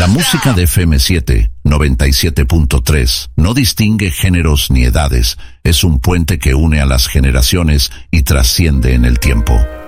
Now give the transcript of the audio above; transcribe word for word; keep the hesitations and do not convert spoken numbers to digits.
La música de F M siete, noventa y siete punto tres, no distingue géneros ni edades. Es un puente que une a las generaciones y trasciende en el tiempo.